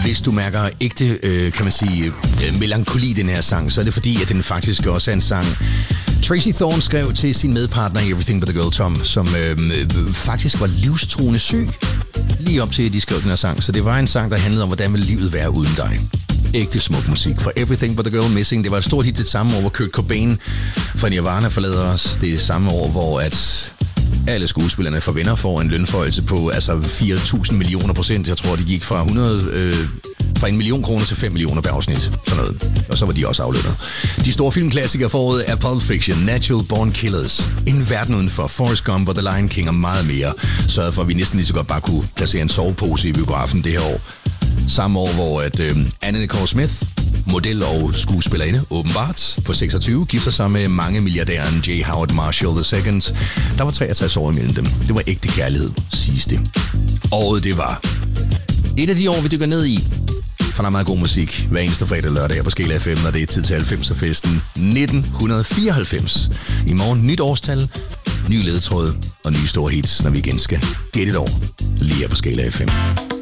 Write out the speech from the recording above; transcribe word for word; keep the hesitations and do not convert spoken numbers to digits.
Hvis du mærker ægte, øh, kan man sige, øh, melankoli i den her sang, så er det fordi, at den faktisk også er en sang, Tracy Thorn skrev til sin medpartner i Everything But The Girl, Tom, som øh, faktisk var livstruende syg, lige op til, at de skrev den her sang. Så det var en sang, der handlede om, hvordan vil livet være uden dig. Ægte smuk musik. For Everything But The Girl Missing, det var et stort hit det samme år, hvor Kurt Cobain fra Nirvana forlader os. Det er samme år, hvor at alle skuespillerne for Venner får en lønforhøjelse på altså fire tusind millioner procent. Jeg tror, de gik fra hundrede... Øh, fra en million kroner til fem millioner per afsnit. Sådan noget. Og så var de også aflønnet. De store filmklassikere for året er Pulp Fiction, Natural Born Killers, En verden udenfor, Forrest Gump og The Lion King og meget mere. Sørgede for, at vi næsten lige så godt bare kunne placere en sovepose i biografen det her år. Samme år, hvor at, øh, Anna Nicole Smith, model og skuespillerinde, åbenbart, på seksogtyve, gifter sig med mange milliardæren J. Howard Marshall the second. Der var treogtres år imellem dem. Det var ægte kærlighed, siges det. Året, det var et af de år, vi dykker ned i. For der er meget god musik hver eneste fredag og lørdag på Skala F M, når det er tid til halvfemser-festen nitten fireoghalvfems. I morgen nyt årstal, ny ledetråd og nye store hits, når vi igen skal gætte et år lige her på Skala F M.